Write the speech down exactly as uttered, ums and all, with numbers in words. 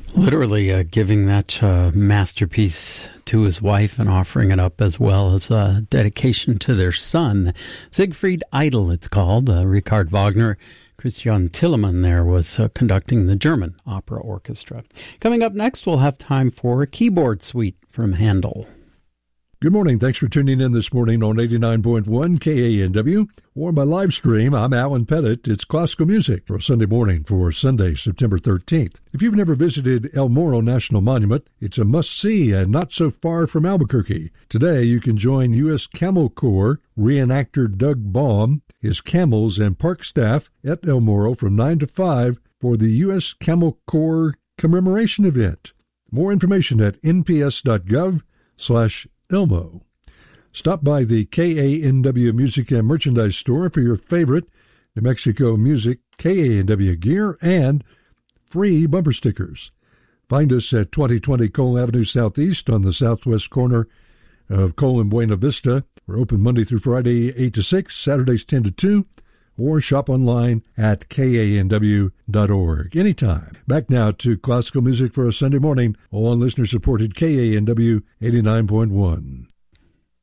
Literally uh, giving that uh, masterpiece to his wife and offering it up as well as a dedication to their son. Siegfried Idle, it's called. Uh, Richard Wagner, Christian Tillemann there was uh, conducting the German Opera Orchestra. Coming up next, we'll have time for a keyboard suite from Handel. Good morning. Thanks for tuning in this morning on eighty-nine point one K A N W or by live stream. I'm Alan Pettit. It's classical music for Sunday morning for Sunday, September thirteenth. If you've never visited El Morro National Monument, it's a must-see and not so far from Albuquerque. Today, you can join U S Camel Corps reenactor Doug Baum, his camels, and park staff at El Morro from nine to five for the U S Camel Corps commemoration event. More information at N P S dot gov slash Elmo. Stop by the K A N W Music and Merchandise Store for your favorite New Mexico music, K A N W gear, and free bumper stickers. Find us at twenty twenty Cole Avenue Southeast on the southwest corner of Cole and Buena Vista. We're open Monday through Friday, eight to six, Saturdays ten to two, or shop online at K A N W dot org anytime. Back now to classical music for a Sunday morning on listener-supported K A N W eighty-nine point one.